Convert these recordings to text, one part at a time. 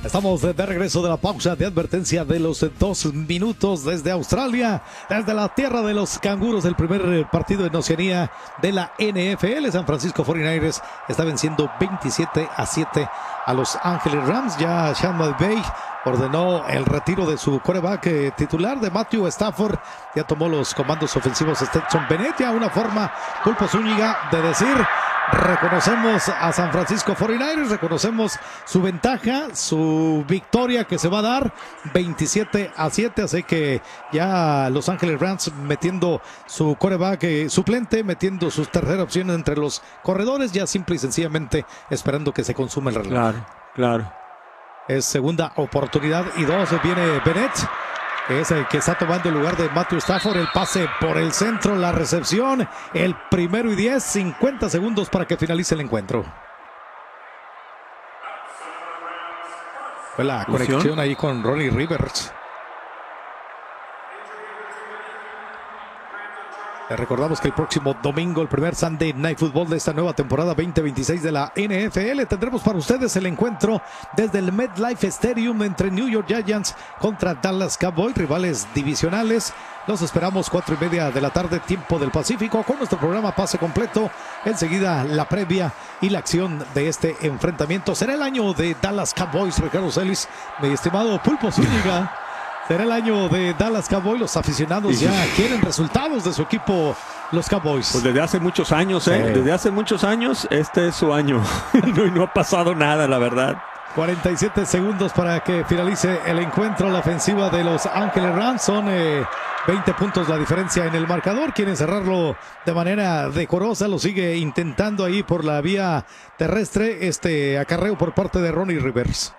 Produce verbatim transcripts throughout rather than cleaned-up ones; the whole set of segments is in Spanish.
Estamos de regreso de la pausa de advertencia de los dos minutos desde Australia, desde la tierra de los canguros, el primer partido en Oceanía de la N F L. San Francisco cuarenta y nueve ers está venciendo veintisiete a siete a Los Ángeles Rams. Ya Sean McVay ordenó el retiro de su quarterback eh, titular de Matthew Stafford. Ya tomó los comandos ofensivos Stetson Bennett. Ya una forma Pulpo Zúñiga de decir: reconocemos a San Francisco cuarenta y nueve ers, reconocemos su ventaja, su victoria que se va a dar veintisiete a siete, así que ya Los Ángeles Rams metiendo su quarterback eh, suplente, metiendo sus terceras opciones entre los corredores, ya simple y sencillamente esperando que se consuma el reloj. Claro, claro. Es segunda oportunidad y dos, viene Bennett, que es el que está tomando el lugar de Matthew Stafford. El pase por el centro, la recepción, el primero y diez, cincuenta segundos para que finalice el encuentro. Fue la conexión ahí con Ronnie Rivers. Les recordamos que el próximo domingo, el primer Sunday Night Football de esta nueva temporada veinte veintiséis de la N F L, tendremos para ustedes el encuentro desde el MetLife Stadium entre New York Giants contra Dallas Cowboys, rivales divisionales. Los esperamos cuatro y media de la tarde, tiempo del Pacífico, con nuestro programa Pase Completo. Enseguida la previa y la acción de este enfrentamiento. Será el año de Dallas Cowboys, Ricardo Celis, mi estimado Pulpo Zúñiga. Será el año de Dallas Cowboys. Los aficionados ya quieren resultados de su equipo, los Cowboys. Pues desde hace muchos años, ¿eh? Sí. Desde hace muchos años, este es su año. y, no, y no ha pasado nada, la verdad. cuarenta y siete segundos para que finalice el encuentro. La ofensiva de Los Ángeles Rams son eh, veinte puntos la diferencia en el marcador. Quieren cerrarlo de manera decorosa. Lo sigue intentando ahí por la vía terrestre. Este acarreo por parte de Ronnie Rivers.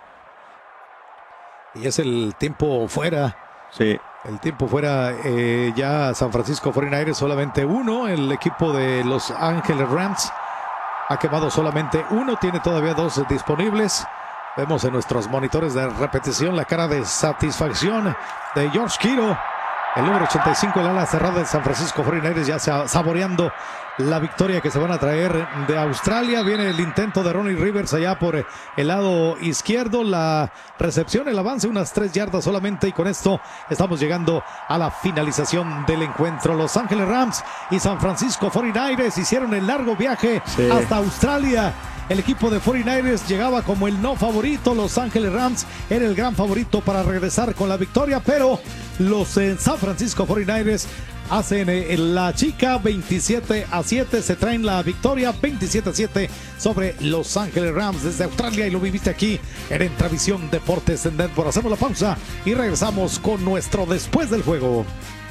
Y es el tiempo fuera. Sí. El tiempo fuera. Eh, ya San Francisco cuarenta y nueve ers solamente uno. El equipo de Los Ángeles Rams ha quemado solamente uno. Tiene todavía dos disponibles. Vemos en nuestros monitores de repetición la cara de satisfacción de George Kittle, el número ochenta y cinco, el ala cerrada de San Francisco cuarenta y nueve ers, ya saboreando la victoria que se van a traer de Australia. Viene el intento de Ronnie Rivers allá por el lado izquierdo. La recepción, el avance, unas tres yardas solamente. Y con esto estamos llegando a la finalización del encuentro. Los Ángeles Rams y San Francisco cuarenta y nueve ers hicieron el largo viaje sí. hasta Australia. El equipo de cuarenta y nueve ers llegaba como el no favorito. Los Ángeles Rams era el gran favorito para regresar con la victoria, pero los eh, San Francisco cuarenta y nueve ers hacen eh, la chica. Veintisiete a siete, se traen la victoria veintisiete a siete sobre Los Ángeles Rams desde Australia, y lo viviste aquí en Entravisión Deportes en Network. Hacemos la pausa y regresamos con nuestro después del juego.